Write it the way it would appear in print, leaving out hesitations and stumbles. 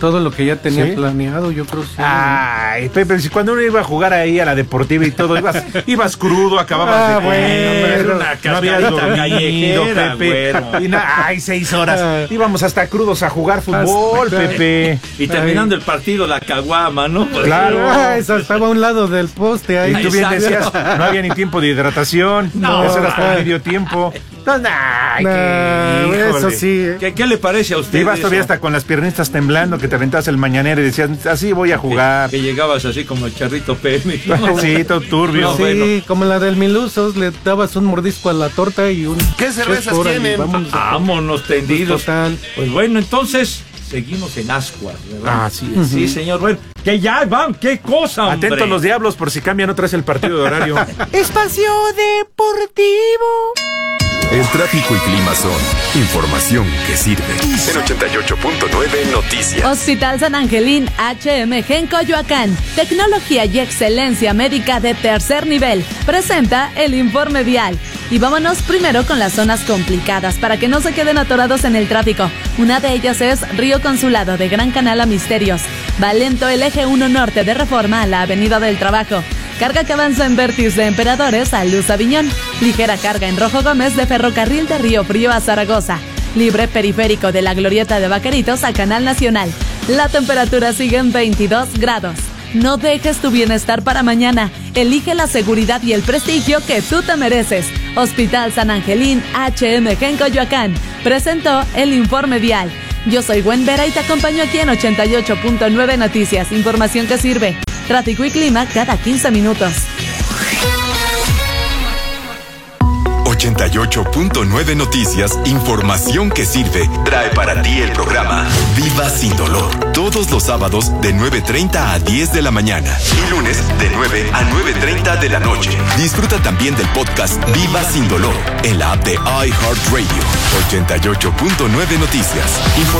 todo lo que ya tenía planeado, yo creo. Sí. Ay, Pepe, si cuando uno iba a jugar ahí a la deportiva y todo, ibas crudo, acababas no había dormido, Pepe. Y 6 horas. Íbamos hasta crudos a jugar fútbol, Pepe. Y terminando el partido, la caguama, ¿no? Claro. Eso estaba a un lado del poste ahí. Y tú bien decías, no había ni tiempo de hidratación. No. Eso era hasta medio tiempo. Eso sí. ¿Qué le parece a usted? Ibas todavía hasta con las piernitas temblando, que te aventabas el mañanero y decías, así voy a jugar. Que llegabas así como el charrito Pemi. Sí, todo turbio. No, sí, como la del Milusos, le dabas un mordisco a la torta y un... ¿Qué cervezas tienen? Vámonos tendidos. Total. Pues bueno, entonces... Seguimos en Ascuas, ¿verdad? Sí, señor. Bueno, que ya van, qué cosa, hombre. Atentos los diablos por si cambian otra vez el partido de horario. Espacio Deportivo. El tráfico y clima son información que sirve. En 88.9 Noticias. Hospital San Angelín HMG en Coyoacán. Tecnología y excelencia médica de tercer nivel. Presenta el informe vial. Y vámonos primero con las zonas complicadas para que no se queden atorados en el tráfico. Una de ellas es Río Consulado de Gran Canal a Misterios. Va lento el eje 1 norte de Reforma a la Avenida del Trabajo. Carga que avanza en Vértiz de Emperadores a Luz Aviñón. Ligera carga en Rojo Gómez de Ferrocarril de Río Frío a Zaragoza. Libre periférico de la Glorieta de Vaqueritos a Canal Nacional. La temperatura sigue en 22 grados. No dejes tu bienestar para mañana. Elige la seguridad y el prestigio que tú te mereces. Hospital San Angelín HMG en Coyoacán. Presentó el informe vial. Yo soy Gwen Vera y te acompaño aquí en 88.9 Noticias. Información que sirve. Tráfico y clima cada 15 minutos. 88.9 Noticias, información que sirve, trae para ti el programa Viva Sin Dolor. Todos los sábados de 9:30 a 10 de la mañana y lunes de 9 a 9:30 de la noche. Disfruta también del podcast Viva Sin Dolor en la app de iHeartRadio. 88.9 Noticias.